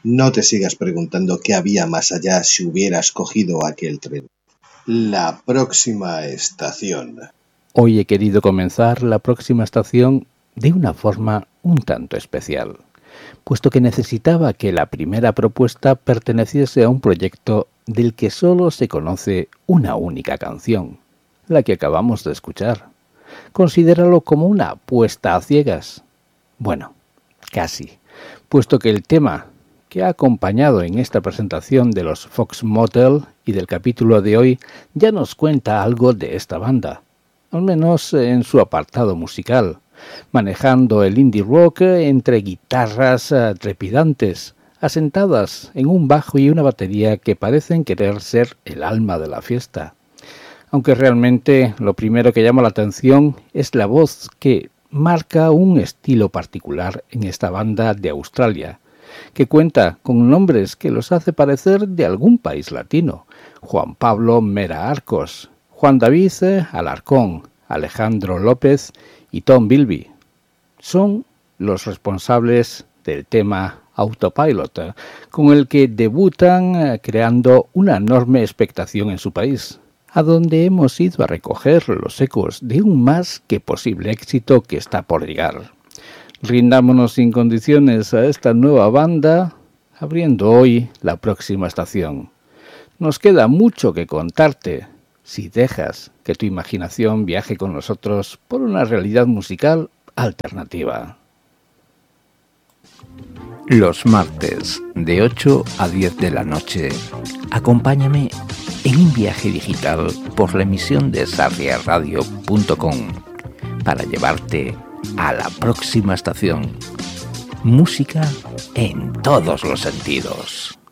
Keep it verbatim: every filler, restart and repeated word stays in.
No te sigas preguntando qué había más allá si hubieras cogido aquel tren. La próxima estación. Hoy he querido comenzar la próxima estación de una forma un tanto especial, puesto que necesitaba que la primera propuesta perteneciese a un proyecto del que solo se conoce una única canción, la que acabamos de escuchar. Considéralo como una apuesta a ciegas. Bueno, casi, puesto que el tema que ha acompañado en esta presentación de los Fox Motel y del capítulo de hoy ya nos cuenta algo de esta banda, al menos en su apartado musical, manejando el indie rock entre guitarras uh, trepidantes, asentadas en un bajo y una batería que parecen querer ser el alma de la fiesta. Aunque realmente lo primero que llama la atención es la voz que marca un estilo particular en esta banda de Australia, que cuenta con nombres que los hace parecer de algún país latino: Juan Pablo Mera Arcos, Juan David Alarcón, Alejandro López y Tom Bilby. Son los responsables del tema Autopilot, con el que debutan creando una enorme expectación en su país, a donde hemos ido a recoger los ecos de un más que posible éxito que está por llegar. Rindámonos sin condiciones a esta nueva banda, abriendo hoy la próxima estación. Nos queda mucho que contarte, si dejas que tu imaginación viaje con nosotros por una realidad musical alternativa. Los martes, de ocho a diez de la noche, acompáñame en un viaje digital por la emisión de sarria radio punto com para llevarte a la próxima estación. Música en todos los sentidos.